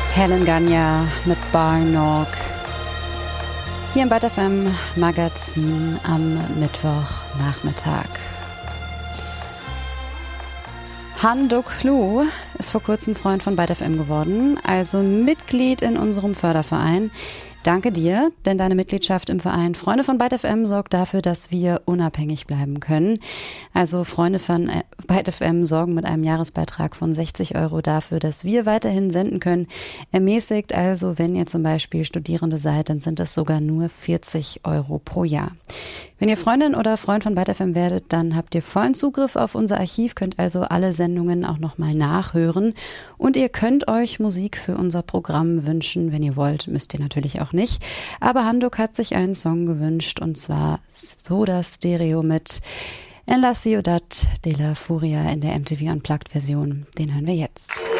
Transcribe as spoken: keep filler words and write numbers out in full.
Helen Ganya mit Barnok. Hier im Byte F M Magazin am Mittwochnachmittag. Han Dok-lu ist vor kurzem Freund von Byte F M geworden, also Mitglied in unserem Förderverein. Danke dir, denn deine Mitgliedschaft im Verein Freunde von Byte F M sorgt dafür, dass wir unabhängig bleiben können. Also Freunde von Byte F M sorgen mit einem Jahresbeitrag von sechzig Euro dafür, dass wir weiterhin senden können. Ermäßigt also, wenn ihr zum Beispiel Studierende seid, dann sind das sogar nur vierzig Euro pro Jahr. Wenn ihr Freundin oder Freund von Byte F M werdet, dann habt ihr vollen Zugriff auf unser Archiv, könnt also alle Sendungen auch nochmal nachhören. Und ihr könnt euch Musik für unser Programm wünschen, wenn ihr wollt, müsst ihr natürlich auch nicht. Aber Handuk hat sich einen Song gewünscht, und zwar Soda Stereo mit En la Ciudad de la Furia in der M T V Unplugged Version. Den hören wir jetzt.